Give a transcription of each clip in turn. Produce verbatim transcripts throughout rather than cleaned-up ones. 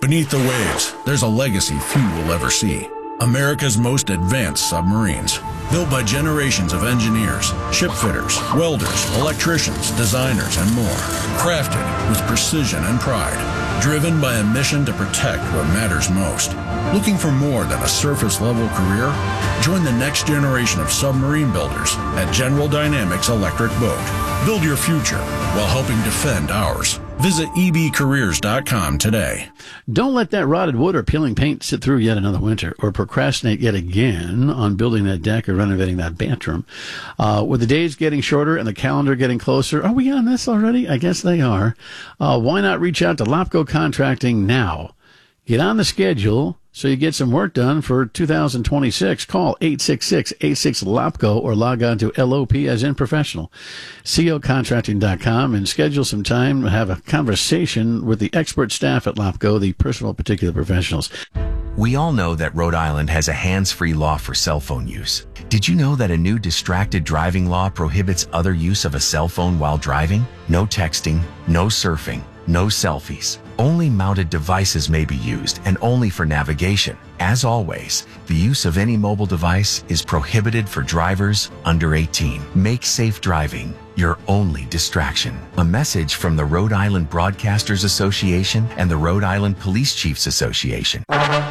Beneath the waves, there's a legacy few will ever see. America's most advanced submarines. Built by generations of engineers, shipfitters, welders, electricians, designers, and more. Crafted with precision and pride. Driven by a mission to protect what matters most. Looking for more than a surface-level career? Join the next generation of submarine builders at General Dynamics Electric Boat. Build your future while helping defend ours. Visit e b careers dot com today. Don't let that rotted wood or peeling paint sit through yet another winter, or procrastinate yet again on building that deck or renovating that bathroom. Uh, with the days getting shorter and the calendar getting closer, are we on this already? I guess they are. Uh, why not reach out to Lopco Contracting now? Get on the schedule so you get some work done for two thousand twenty-six. Call eight six six, eight six, LOPCO or log on to L O P as in professional, C O contracting dot com, and schedule some time to have a conversation with the expert staff at Lopco, the personal particular professionals. We all know that Rhode Island has a hands-free law for cell phone use. Did you know that a new distracted driving law prohibits other use of a cell phone while driving? No texting, no surfing, no selfies. Only mounted devices may be used, and only for navigation. As always, the use of any mobile device is prohibited for drivers under eighteen. Make safe driving your only distraction. A message from the Rhode Island Broadcasters Association and the Rhode Island Police Chiefs Association.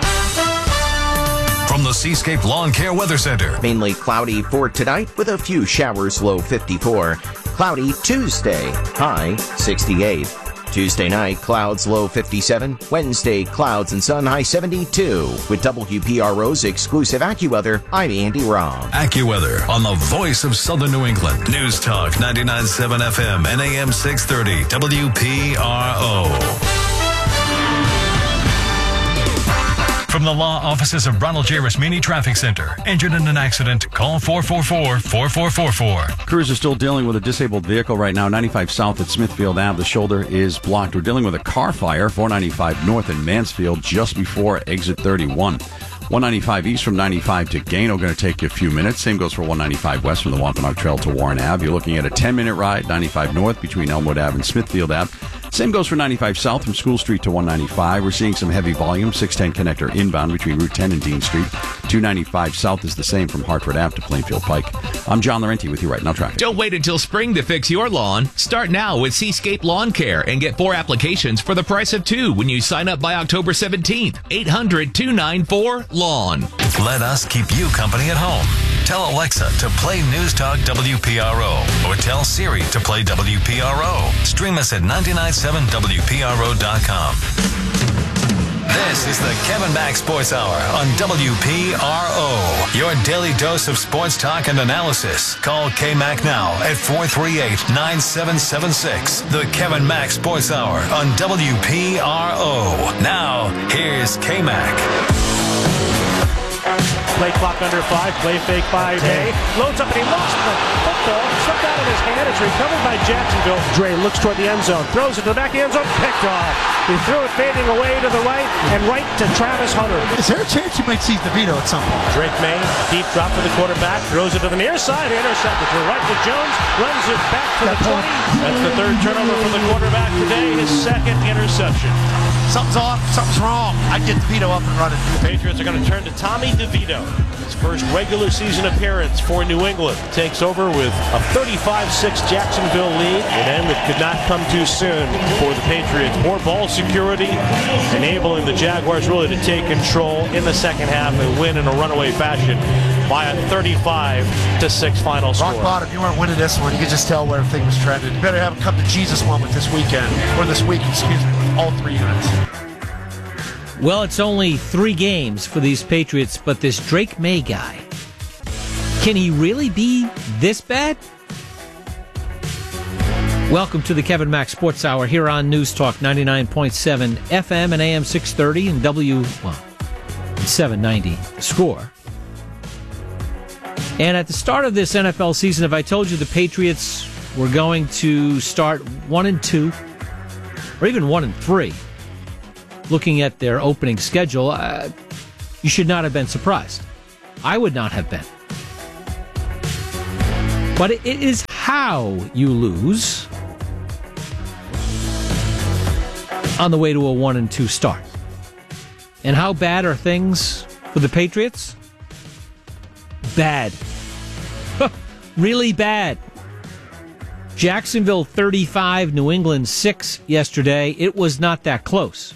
From the Seascape Lawn Care Weather Center. Mainly cloudy for tonight with a few showers, low fifty-four. Cloudy Tuesday, high sixty-eight. Tuesday night, clouds, low fifty-seven. Wednesday, clouds and sun, high seventy-two. With W P R O's exclusive AccuWeather, I'm Andy Robb. AccuWeather on the voice of Southern New England. News Talk ninety-nine point seven F M and A M six thirty W P R O. From the law offices of Ronald J. Rasmini Traffic Center. Injured in an accident? Call four four four, four four four four. Crews are still dealing with a disabled vehicle right now. ninety-five south at Smithfield Avenue. The shoulder is blocked. We're dealing with a car fire. four ninety-five north in Mansfield just before exit thirty-one. one ninety-five east from ninety-five to Gano, going to take you a few minutes. Same goes for one ninety-five west from the Wampanoag Trail to Warren Avenue. You're looking at a ten-minute ride, ninety-five north between Elmwood Avenue and Smithfield Avenue. Same goes for ninety-five south from School Street to one ninety-five. We're seeing some heavy volume, six ten connector inbound between Route ten and Dean Street. two ninety-five south is the same from Hartford Avenue to Plainfield Pike. I'm John Laurenti with you right now, traffic. Don't wait until spring to fix your lawn. Start now with Seascape Lawn Care and get four applications for the price of two when you sign up by October seventeenth. eight hundred, two nine four, lawn. Let us keep you company at home. Tell Alexa to play News Talk W P R O or tell Siri to play W P R O. Stream us at nine nine seven W P R O dot com. This is the Kevin Mack Sports Hour on W P R O. Your daily dose of sports talk and analysis. Call K-Mac now at four three eight, nine seven seven six. The Kevin Mack Sports Hour on W P R O. Now, here's K-Mac. Play clock under five. Play fake by Day. Loads up and he looks for the football. Slipped out of his hand. It's recovered by Jacksonville. Dre looks toward the end zone. Throws it to the back of the end zone. Picked off. He threw it fading away to the right and right to Travis Hunter. Is there a chance you might see DeVito at some point? Drake May, deep drop for the quarterback. Throws it to the near side. Intercepted to right to Jones. Runs it back to the twenty. That's the third turnover for the quarterback today. His second interception. Something's off. Something's wrong. I'd get DeVito up and running. The Patriots are going to turn to Tommy DeVito. His first regular season appearance for New England. Takes over with a thirty-five six Jacksonville lead. An end that could not come too soon for the Patriots. More ball security, enabling the Jaguars really to take control in the second half and win in a runaway fashion by a thirty-five to six final score. Rock bottom. You weren't winning this one. You could just tell where everything was trending. You better have a come to Jesus moment this weekend, or this week, excuse me, with all three units. Well, it's only three games for these Patriots, but this Drake May guy, can he really be this bad? Welcome to the Kevin Mack Sports Hour here on News Talk ninety-nine point seven F M and A M six thirty and W well, seven ninety The Score. And at the start of this N F L season, if I told you the Patriots were going to start one and two, or even one and three, looking at their opening schedule, uh, you should not have been surprised. I would not have been. But it, it is how you lose on the way to a one and two start. And how bad are things for the Patriots? Bad. Really bad. Jacksonville thirty-five, New England six yesterday. It was not that close.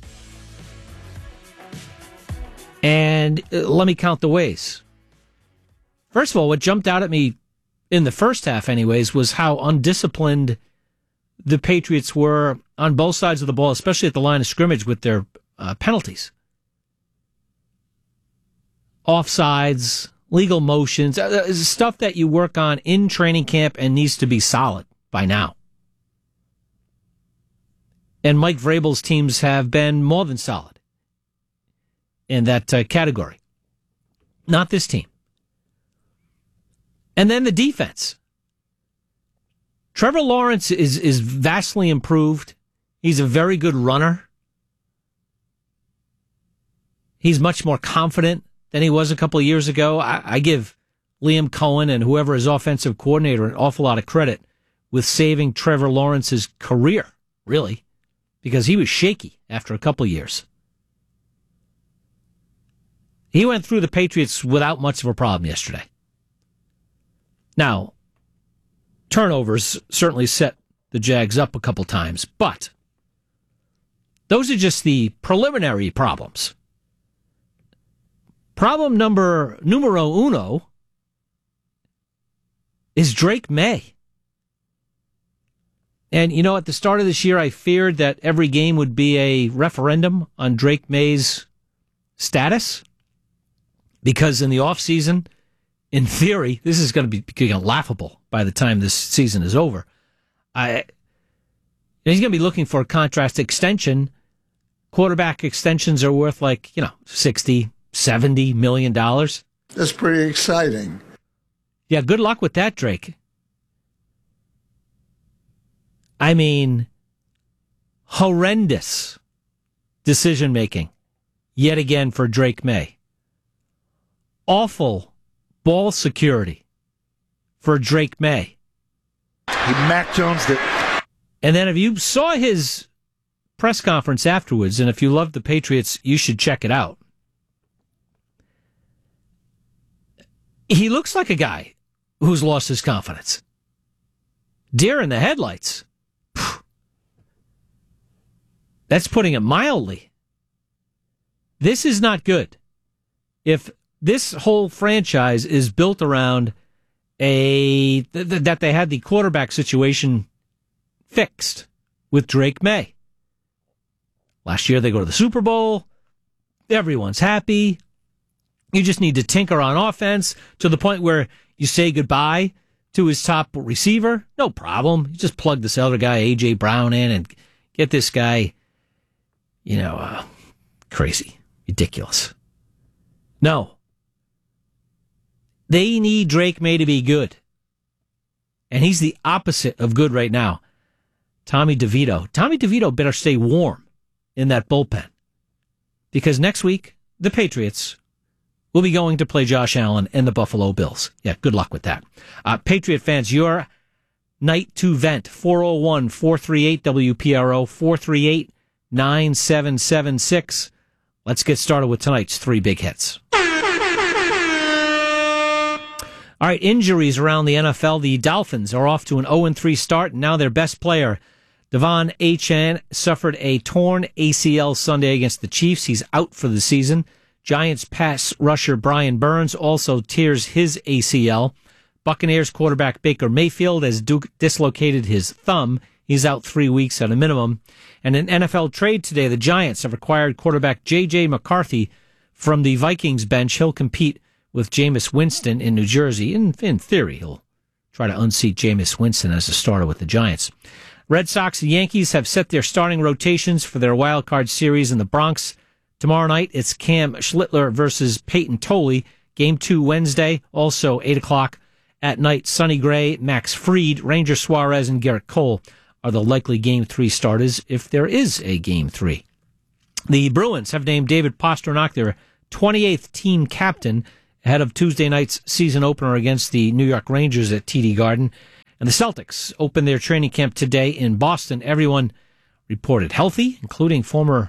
And uh, let me count the ways. First of all, what jumped out at me in the first half anyways was how undisciplined the Patriots were on both sides of the ball, especially at the line of scrimmage with their uh, penalties. Offsides, legal motions, uh, stuff that you work on in training camp and needs to be solid by now. And Mike Vrabel's teams have been more than solid in that uh, category. Not this team. And then the defense. Trevor Lawrence is, is vastly improved. He's a very good runner. He's much more confident than he was a couple of years ago. I, I give Liam Cohen and whoever his offensive coordinator an awful lot of credit with saving Trevor Lawrence's career, really, because he was shaky after a couple of years. He went through the Patriots without much of a problem yesterday. Now, turnovers certainly set the Jags up a couple times, but those are just the preliminary problems. Problem number numero uno is Drake May. And, you know, at the start of this year, I feared that every game would be a referendum on Drake May's status, because in the offseason, in theory, this is going to be becoming laughable by the time this season is over. I, he's going to be looking for a contract extension. Quarterback extensions are worth like, you know, sixty, seventy million dollars. That's pretty exciting. Yeah, good luck with that, Drake. I mean, horrendous decision making yet again for Drake May. Awful ball security for Drake May. He Mac Jones'd it. And then if you saw his press conference afterwards, and if you love the Patriots, you should check it out. He looks like a guy who's lost his confidence. Deer in the headlights. That's putting it mildly. This is not good. If this whole franchise is built around a th- th- that they had the quarterback situation fixed with Drake May. Last year they go to the Super Bowl. Everyone's happy. You just need to tinker on offense to the point where you say goodbye to his top receiver. No problem. You just plug this other guy, A J Brown, in and get this guy, you know, uh, crazy, ridiculous. No. They need Drake May to be good. And he's the opposite of good right now. Tommy DeVito. Tommy DeVito better stay warm in that bullpen. Because next week, the Patriots will be going to play Josh Allen and the Buffalo Bills. Yeah, good luck with that. Uh, Patriot fans, your night to vent. four oh one, four three eight, W P R O, four three eight, nine seven seven six. Let's get started with tonight's three big hits. All right, injuries around the N F L. The Dolphins are off to an oh and three start, and now their best player, Devon Achane, suffered a torn A C L Sunday against the Chiefs. He's out for the season. Giants pass rusher Brian Burns also tears his A C L. Buccaneers quarterback Baker Mayfield has Duke dislocated his thumb. He's out three weeks at a minimum. And in N F L trade today, the Giants have acquired quarterback J J McCarthy from the Vikings bench. He'll compete with Jameis Winston in New Jersey. In, in theory, he'll try to unseat Jameis Winston as a starter with the Giants. Red Sox and Yankees have set their starting rotations for their wild card series in the Bronx. Tomorrow night, it's Cam Schlittler versus Peyton Tolley. Game two Wednesday, also eight o'clock at night. Sonny Gray, Max Fried, Ranger Suarez, and Garrett Cole are the likely Game three starters if there is a Game three. The Bruins have named David Pastrnak their twenty-eighth team captain ahead of Tuesday night's season opener against the New York Rangers at T D Garden. And the Celtics opened their training camp today in Boston. Everyone reported healthy, including former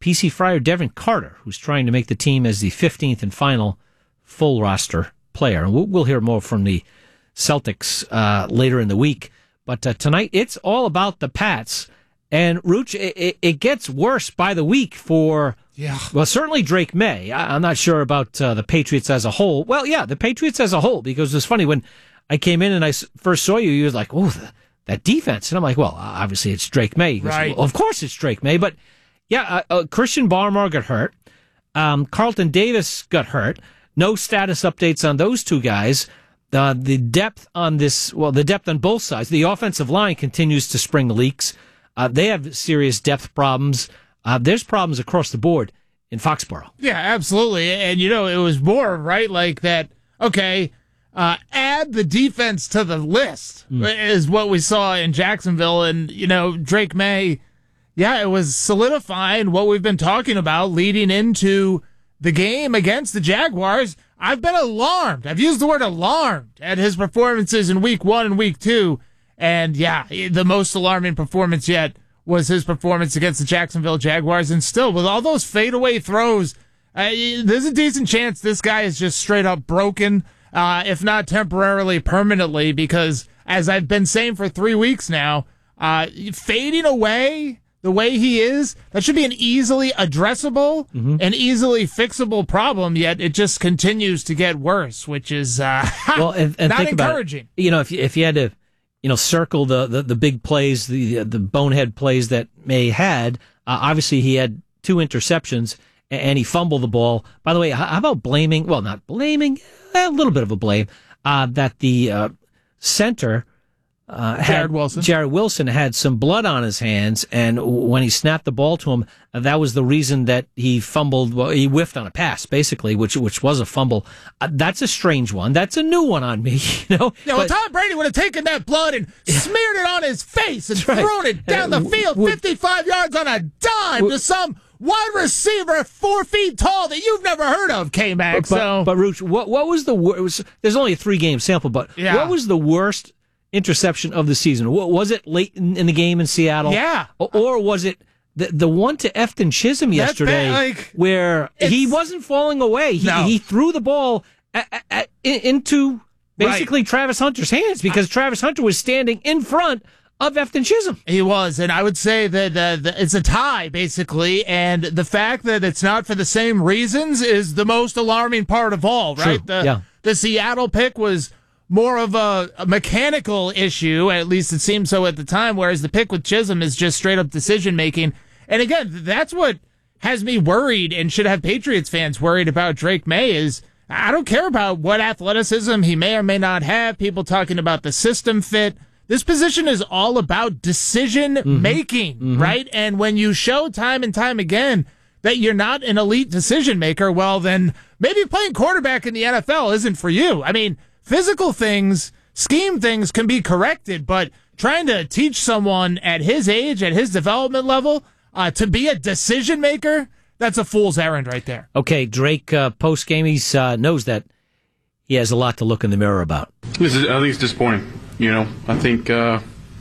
P C Frye or Devin Carter, who's trying to make the team as the fifteenth and final full roster player. And we'll, we'll hear more from the Celtics uh, later in the week. But uh, tonight, it's all about the Pats. And, Rooch, it, it, it gets worse by the week for, yeah. well, certainly Drake May. I, I'm not sure about uh, the Patriots as a whole. Well, yeah, the Patriots as a whole, because it's funny, when I came in and I first saw you, you was like, oh, the, that defense. And I'm like, well, obviously it's Drake May. He goes, right. Well, of course it's Drake May. But, yeah, uh, uh, Christian Barmore got hurt. Um, Carlton Davis got hurt. No status updates on those two guys. Uh, the depth on this, well, the depth on both sides. The offensive line continues to spring leaks. Uh, they have serious depth problems. Uh, there's problems across the board in Foxborough. Yeah, absolutely. And, you know, it was more, right, like that, okay, uh, add the defense to the list mm. is what we saw in Jacksonville. And, you know, Drake May, yeah, it was solidifying what we've been talking about leading into the game against the Jaguars. I've been alarmed. I've used the word alarmed at his performances in week one and week two. And, yeah, the most alarming performance yet was his performance against the Jacksonville Jaguars. And still, with all those fadeaway throws, uh, there's a decent chance this guy is just straight up broken, uh, if not temporarily, permanently, because, as I've been saying for three weeks now, uh, fading away the way he is, that should be an easily addressable mm-hmm. and easily fixable problem, yet it just continues to get worse, which is uh, well, and, and not think encouraging. About it. You know, if you, if you had to, you know, circle the, the, the big plays, the the bonehead plays that May had, uh, obviously he had two interceptions and, and he fumbled the ball. By the way, how, how about blaming, well, not blaming, a little bit of a blame, uh, that the uh, center, Uh, had, Jared Wilson. Jared Wilson had some blood on his hands, and when he snapped the ball to him, uh, that was the reason that he fumbled. Well, he whiffed on a pass, basically, which which was a fumble. Uh, that's a strange one. That's a new one on me. You know. Yeah, well, but, Tom Brady would have taken that blood and smeared it on his face and right. thrown it down uh, the field, would, fifty-five yards on a dime would, to some wide receiver four feet tall that you've never heard of, K-Mac. But, so, but, but Rooch, what what was the worst? There's only a three game sample, but yeah. what was the worst interception of the season? Was it late in, in the game in Seattle? Yeah. Or, or was it the the one to Efton Chisholm yesterday bad, like, where he wasn't falling away? He, no. he threw the ball at, at, at, into basically right. Travis Hunter's hands because Travis Hunter was standing in front of Efton Chisholm. He was, and I would say that uh, the, it's a tie, basically, and the fact that it's not for the same reasons is the most alarming part of all, right? True. The, yeah. the Seattle pick was more of a, a mechanical issue, at least it seemed so at the time, whereas the pick with Chisholm is just straight-up decision-making. And again, that's what has me worried and should have Patriots fans worried about Drake May is I don't care about what athleticism he may or may not have, people talking about the system fit. This position is all about decision-making, mm-hmm. Mm-hmm. right? And when you show time and time again that you're not an elite decision-maker, well, then maybe playing quarterback in the N F L isn't for you. I mean, physical things, scheme things can be corrected, but trying to teach someone at his age, at his development level, uh, to be a decision maker, that's a fool's errand right there. Okay, Drake, uh, post game, he uh, knows that he has a lot to look in the mirror about. This is, I think it's disappointing. You know, I think uh,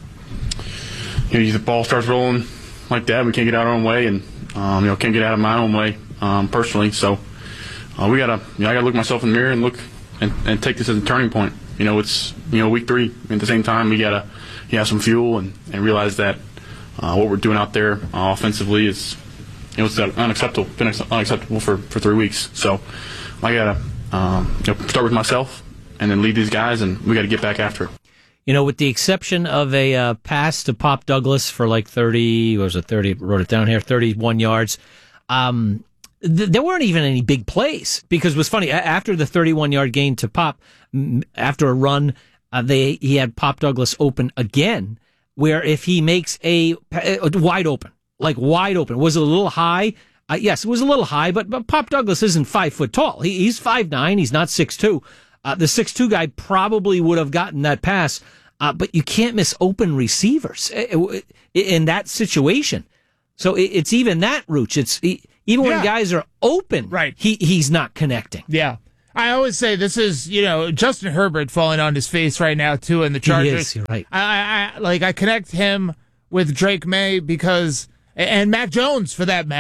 you know, the ball starts rolling like that, we can't get out our own way, and um, you know, can't get out of my own way um, personally. So uh, we gotta, you know, I gotta look myself in the mirror and look. And, and take this as a turning point. You know, it's, you know, week three. At the same time, we got to you have some fuel and, and realize that uh, what we're doing out there uh, offensively is, you know, it's unacceptable, been unacceptable for, for three weeks. So I got to um, you know, start with myself and then lead these guys, and we got to get back after it. You know, with the exception of a uh, pass to Pop Douglas for like thirty, what was it, thirty, wrote it down here, thirty-one yards, um, there weren't even any big plays because it was funny. After the thirty-one yard gain to Pop, after a run, uh, they he had Pop Douglas open again, where if he makes a, a wide open, like wide open, was it a little high? Uh, yes, it was a little high, but, but Pop Douglas isn't five foot tall. He, he's five nine. He's not six two. Uh, the six two guy probably would have gotten that pass, uh, but you can't miss open receivers in that situation. So it's even that, Rooch. It's even when yeah. guys are open, right? He he's not connecting. Yeah, I always say this is, you know, Justin Herbert falling on his face right now too in the Chargers. He is, you're right. I, I like I connect him with Drake May because, and Mac Jones for that matter,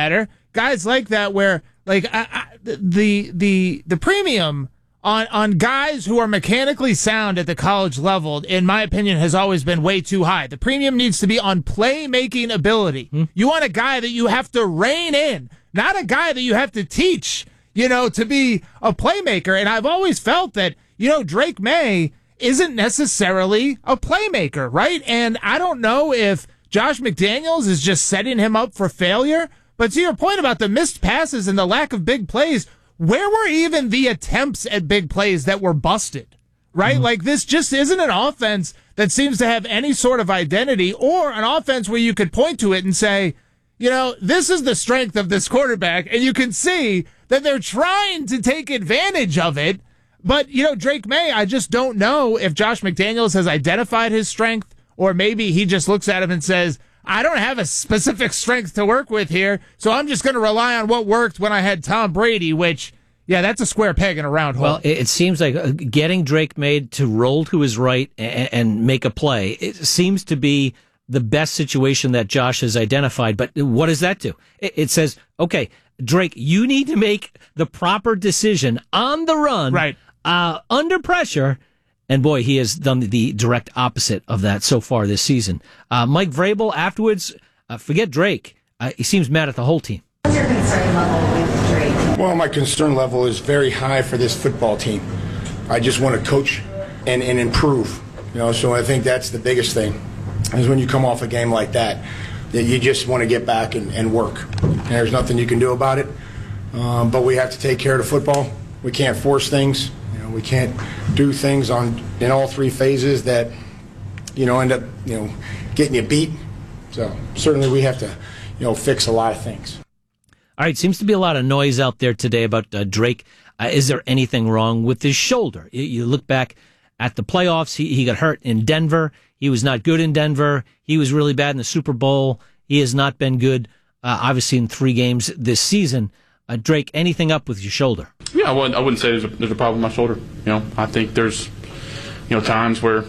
guys like that where like I, I, the the the premium on on guys who are mechanically sound at the college level, in my opinion, has always been way too high. The premium needs to be on playmaking ability. Hmm. You want a guy that you have to rein in, not a guy that you have to teach, you know, to be a playmaker. And I've always felt that, you know, Drake May isn't necessarily a playmaker, right? And I don't know if Josh McDaniels is just setting him up for failure. But to your point about the missed passes and the lack of big plays, where were even the attempts at big plays that were busted, right? Mm-hmm. Like, this just isn't an offense that seems to have any sort of identity, or an offense where you could point to it and say, you know, this is the strength of this quarterback, and you can see that they're trying to take advantage of it. But, you know, Drake May, I just don't know if Josh McDaniels has identified his strength, or maybe he just looks at him and says, I don't have a specific strength to work with here, so I'm just going to rely on what worked when I had Tom Brady, which, yeah, that's a square peg in a round hole. Well, it seems like getting Drake May to roll to his right and make a play, it seems to be the best situation that Josh has identified. But what does that do? It says, okay, Drake, you need to make the proper decision on the run, right, uh, under pressure. And boy, he has done the direct opposite of that so far this season. Uh, Mike Vrabel afterwards, uh, forget Drake. Uh, he seems mad at the whole team. What's your concern level with Drake? Well, my concern level is very high for this football team. I just want to coach and, and improve. You know, so I think that's the biggest thing, is when you come off a game like that, that you just want to get back and, and work. And there's nothing you can do about it. Um, but we have to take care of the football. We can't force things. We can't do things on in all three phases that, you know, end up, you know, getting you beat. So certainly we have to, you know, fix a lot of things. All right, seems to be a lot of noise out there today about uh, Drake. Uh, is there anything wrong with his shoulder? You, you look back at the playoffs, he, he got hurt in Denver. He was not good in Denver. He was really bad in the Super Bowl. He has not been good, uh, obviously, in three games this season. Uh, Drake, anything up with your shoulder? Yeah, I wouldn't, I wouldn't say there's a, there's a problem with my shoulder. You know, I think there's, you know, times where,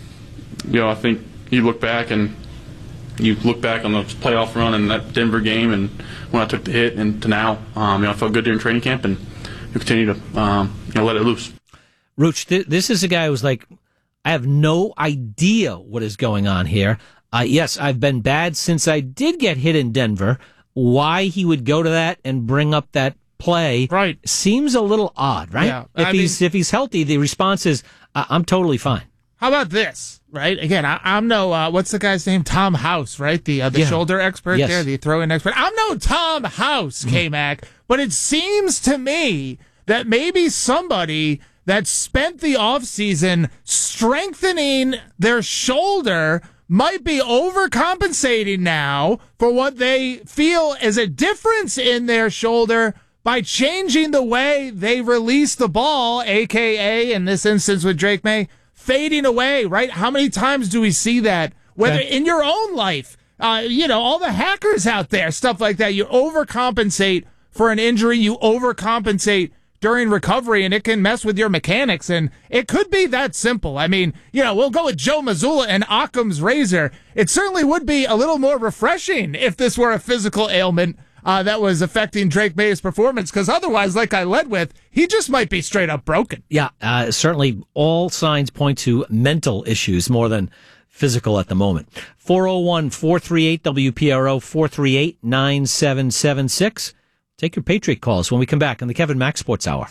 you know, I think you look back and you look back on the playoff run and that Denver game and when I took the hit and to now, um, you know, I felt good during training camp and you continue to, um, you know, let it loose. Rooch, th- this is a guy who's like, I have no idea what is going on here. Uh, yes, I've been bad since I did get hit in Denver. Why he would go to that and bring up that play right. seems a little odd, right? Yeah, if I he's mean, if he's healthy, the response is, uh, I'm totally fine. How about this, right? Again, I, I'm no, uh, what's the guy's name? Tom House, right? The uh, the yeah. shoulder expert yes. there, the throw-in expert. I'm no Tom House, mm-hmm. K-Mac, but it seems to me that maybe somebody that spent the offseason strengthening their shoulder might be overcompensating now for what they feel is a difference in their shoulder by changing the way they release the ball, a k a in this instance with Drake May, fading away, right? How many times do we see that? Whether okay. in your own life, uh, you know, all the hackers out there, stuff like that, you overcompensate for an injury, you overcompensate during recovery, and it can mess with your mechanics, and it could be that simple. I mean, you know, we'll go with Joe Mazzulla and Occam's razor. It certainly would be a little more refreshing if this were a physical ailment uh, that was affecting Drake May's performance, because otherwise, like I led with, he just might be straight up broken. Yeah, uh, certainly all signs point to mental issues more than physical at the moment. four oh one, four three eight, W P R O, four three eight, nine seven seven six. Take your Patriot calls when we come back on the Kevin Mack Sports Hour.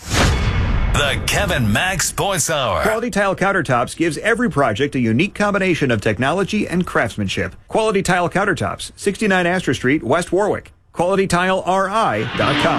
The Kevin Mack Sports Hour. Quality Tile Countertops gives every project a unique combination of technology and craftsmanship. Quality Tile Countertops, sixty-nine Astor Street, West Warwick. Quality Tile R I dot com.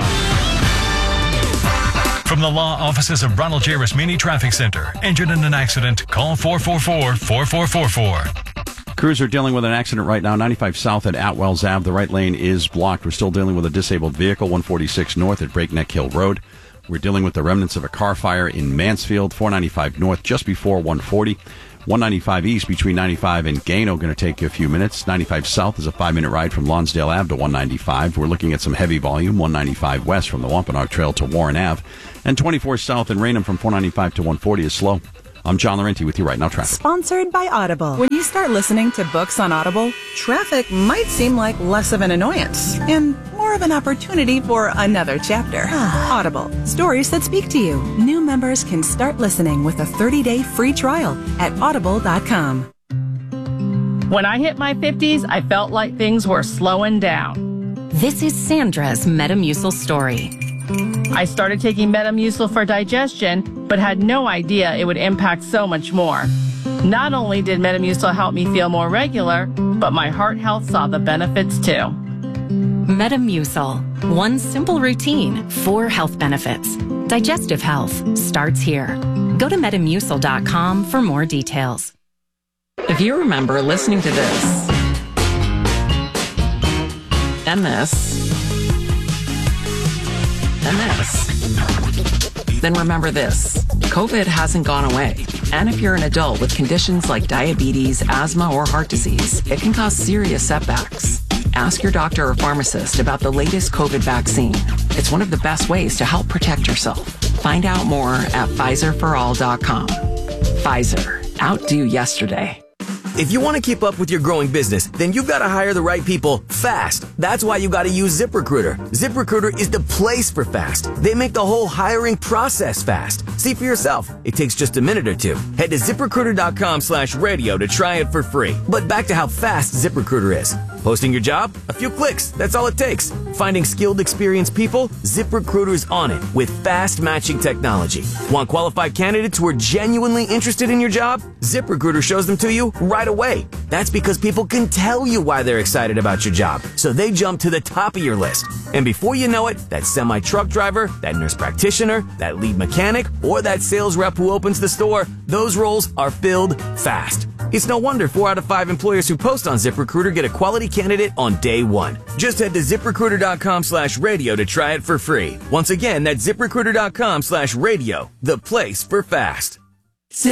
From the law offices of Ronald J. Rasmini Traffic Center. Injured in an accident? Call four four four, four four four four. Crews are dealing with an accident right now, ninety-five south at Atwells Ave. The right lane is blocked. We're still dealing with a disabled vehicle, one forty-six north at Breakneck Hill Road. We're dealing with the remnants of a car fire in Mansfield, four ninety-five north, just before one forty. one ninety-five east between ninety-five and Gano, going to take you a few minutes. ninety-five south is a five-minute ride from Lonsdale Ave to one ninety-five. We're looking at some heavy volume, one ninety-five west from the Wampanoag Trail to Warren Ave. And twenty-four south in Raynham from four ninety-five to one forty is slow. I'm John Laurenti with you right now, traffic. Sponsored by Audible. When you start listening to books on Audible, traffic might seem like less of an annoyance and more more of an opportunity for another chapter. Audible, stories that speak to you. New members can start listening with a thirty-day free trial at audible dot com. When I hit my fifties, I felt like things were slowing down. This is Sandra's Metamucil story. I started taking Metamucil for digestion, but had no idea it would impact so much more. Not only did Metamucil help me feel more regular, but my heart health saw the benefits too. Metamucil. One simple routine, four health benefits. Digestive health starts here. Go to metamucil dot com for more details. If you remember listening to this, and this, and this, then remember this. COVID hasn't gone away. And if you're an adult with conditions like diabetes, asthma, or heart disease, it can cause serious setbacks. Ask your doctor or pharmacist about the latest COVID vaccine. It's one of the best ways to help protect yourself. Find out more at Pfizer for all dot com. Pfizer. Outdo yesterday. If you want to keep up with your growing business, then you've got to hire the right people fast. That's why you got to use ZipRecruiter. ZipRecruiter is the place for fast. They make the whole hiring process fast. See for yourself. It takes just a minute or two. Head to ZipRecruiter dot com slash radio to try it for free. But back to how fast ZipRecruiter is. Posting your job? A few clicks. That's all it takes. Finding skilled, experienced people? ZipRecruiter's on it with fast matching technology. Want qualified candidates who are genuinely interested in your job? ZipRecruiter shows them to you right away. That's because people can tell you why they're excited about your job, so they jump to the top of your list. And before you know it, that semi-truck driver, that nurse practitioner, that lead mechanic, or that sales rep who opens the store, those roles are filled fast. It's no wonder four out of five employers who post on ZipRecruiter get a quality candidate on day one. Just head to ZipRecruiter dot com slash radio to try it for free. Once again, that's ZipRecruiter dot com slash radio, the place for fast.